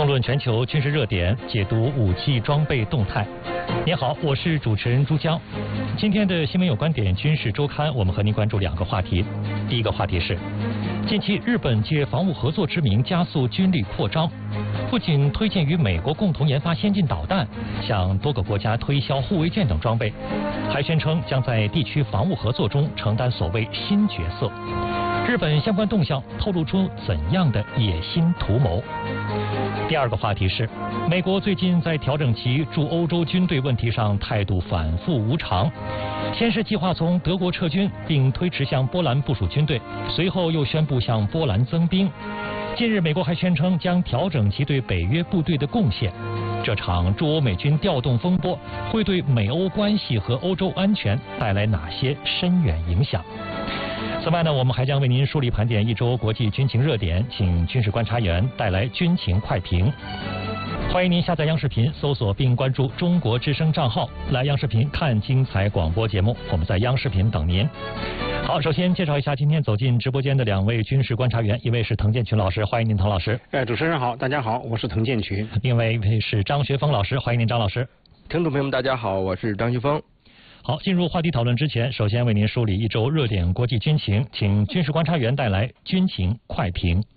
纵论全球军事热点，解读武器装备动态。您好，我是主持人朱江。今天的新闻有观点军事周刊，我们和您关注2个话题。第一个话题是，近期日本借防务合作之名加速军力扩张，不仅推荐与美国共同研发先进导弹，向多个国家推销护卫舰等装备，还宣称将在地区防务合作中承担所谓新角色。日本相关动向透露出怎样的野心图谋？第二个话题是，美国最近在调整其驻欧洲军队问题上态度反复无常，先是计划从德国撤军，并推迟向波兰部署军队，随后又宣布向波兰增兵。近日，美国还宣称将调整其对北约部队的贡献。这场驻欧美军调动风波会对美欧关系和欧洲安全带来哪些深远影响？此外呢，我们还将为您梳理盘点一周国际军情热点，请军事观察员带来军情快评。欢迎您下载央视频，搜索并关注中国之声账号，来央视频看精彩广播节目。我们在央视频等您。好，首先介绍一下今天走进直播间的2位军事观察员，一位是滕建群老师，欢迎您，滕老师。 主持人好，大家好，我是滕建群。 另外一位是张学峰老师，欢迎您，张老师。 听众朋友们，大家好，我是张学峰。 好，进入话题讨论之前，首先为您梳理一周热点国际军情，请军事观察员带来军情快评。